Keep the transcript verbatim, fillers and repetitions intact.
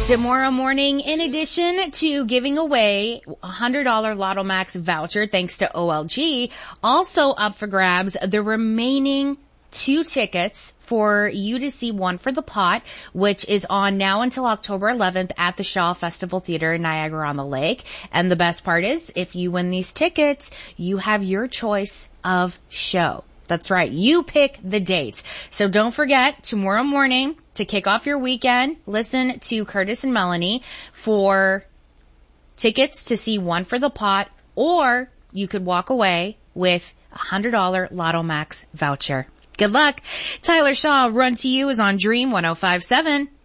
Tomorrow morning, in addition to giving away a one hundred dollars Lotto Max voucher thanks to O L G, also up for grabs the remaining two tickets for you to see One for the Pot, which is on now until October eleventh at the Shaw Festival Theater in Niagara-on-the-Lake. And the best part is, if you win these tickets, you have your choice of show. That's right. You pick the date. So don't forget, tomorrow morning, to kick off your weekend, listen to Curtis and Melanie for tickets to see One for the Pot, or you could walk away with a one hundred dollars Lotto Max voucher. Good luck. Tyler Shaw, Run to You is on Dream one oh five point seven.